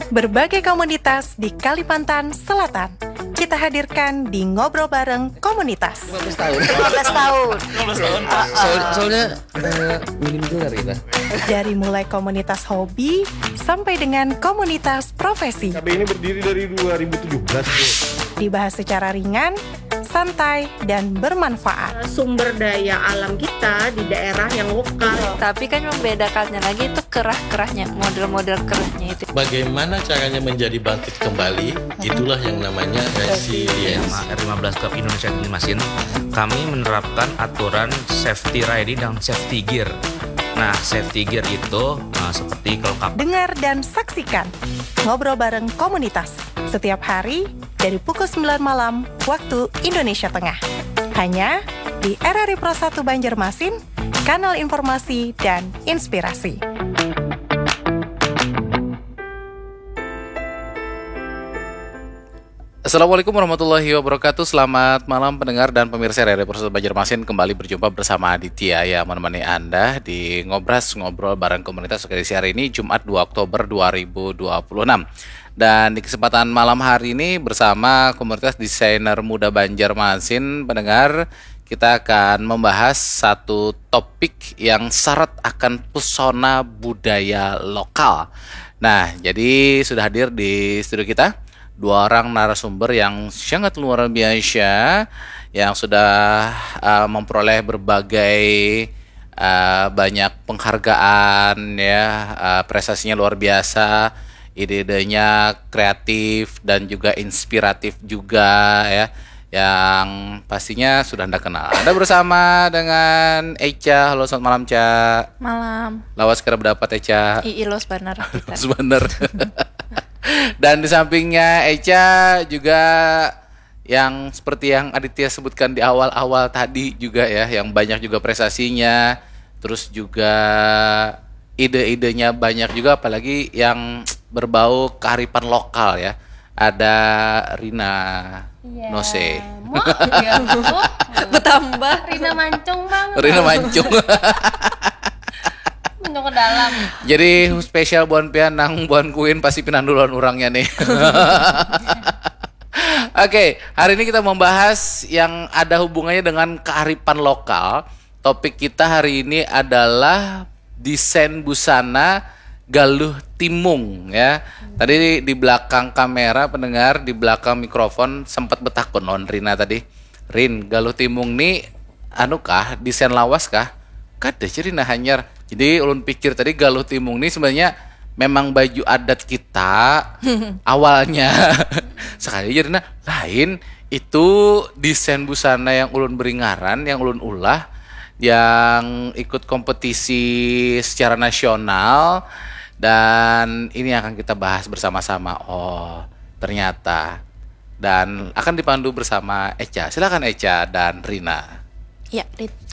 Berbagai komunitas di Kalimantan Selatan kita hadirkan di Ngobrol Bareng Komunitas. 15 tahun. 15 tahun. Soalnya minim juga Rina. Dari mulai komunitas hobi sampai dengan komunitas profesi. KB ini berdiri dari 2017. Dibahas secara ringan, santai, dan bermanfaat. Sumber daya alam kita di daerah yang lokal. Tapi kan membedakannya lagi itu kerah-kerahnya, model-model kerahnya itu. Bagaimana caranya menjadi bangkit kembali, itulah yang namanya resilience. R15 Club Indonesia Kalimasin, kami menerapkan aturan safety riding dan safety gear. Nah, safety gear itu seperti kelengkapan. Dengar dan saksikan Ngobrol Bareng Komunitas setiap hari dari pukul 9 malam waktu Indonesia Tengah. Hanya di RRI Pro 1 Banjarmasin, kanal informasi dan inspirasi. Assalamualaikum warahmatullahi wabarakatuh. Selamat malam pendengar dan pemirsa RRI Pro 1 Banjarmasin. Kembali berjumpa bersama Aditya yang menemani Anda di Ngobrol Bareng Komunitas edisi hari ini Jumat 2 Oktober 2026. Dan di kesempatan malam hari ini bersama komunitas desainer muda Banjarmasin, pendengar, kita akan membahas satu topik yang syarat akan pesona budaya lokal. Nah, jadi sudah hadir di studio kita dua orang narasumber yang sangat luar biasa, yang sudah memperoleh berbagai banyak penghargaan, ya, prestasinya luar biasa, ide-idenya kreatif dan juga inspiratif juga, ya, yang pastinya sudah Anda kenal. Anda bersama dengan Echa. Halo, selamat malam, Ca. Malam. Lawas kira berdapat, Echa. Los benar. Bener. Dan di sampingnya Echa juga yang seperti yang Aditya sebutkan di awal-awal tadi juga, ya, yang banyak juga prestasinya, terus juga ide-idenya banyak juga, apalagi yang berbau kearifan lokal, ya. Ada Rina Nose. Bertambah. Rina mancung bang. Rina Mancung. Mancung ke dalam. Jadi spesial buan pian nang buan kuin pasti pinan duluan orangnya nih. Oke, hari ini kita membahas yang ada hubungannya dengan kearifan lokal. Topik kita hari ini adalah desain busana Galuh Timung, ya. Tadi di belakang kamera pendengar, di belakang mikrofon sempat betakun non Rina tadi. Rin, Galuh Timung nih anu kah desain lawas kah? Kada Rina hanyar. Jadi ulun pikir tadi Galuh Timung nih sebenarnya memang baju adat kita awalnya. Sekali aja Rina lain itu desain busana yang ulun beringaran, yang ulun ulah, yang ikut kompetisi secara nasional, dan ini akan kita bahas bersama-sama. Oh, ternyata. Dan akan dipandu bersama Echa. Silakan Echa dan Rina. Ya,